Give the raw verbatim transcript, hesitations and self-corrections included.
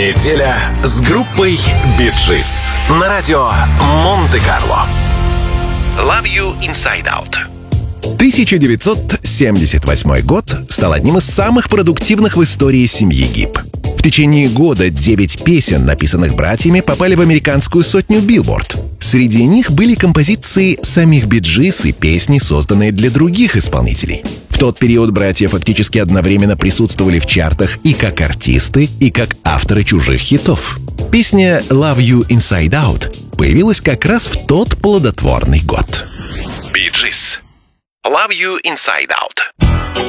Неделя с группой Bee-Gees на радио Монте-Карло. Love You Inside Out. тысяча девятьсот семьдесят восьмой год стал одним из самых продуктивных в истории семьи Гиб. В течение года девять песен, написанных братьями, попали в американскую сотню Billboard. Среди них были композиции самих Bee-Gees и песни, созданные для других исполнителей. В тот период братья фактически одновременно присутствовали в чартах и как артисты, и как авторы чужих хитов. Песня «Love You Inside Out» появилась как раз в тот плодотворный год. Bee-Gees. Love You Inside Out.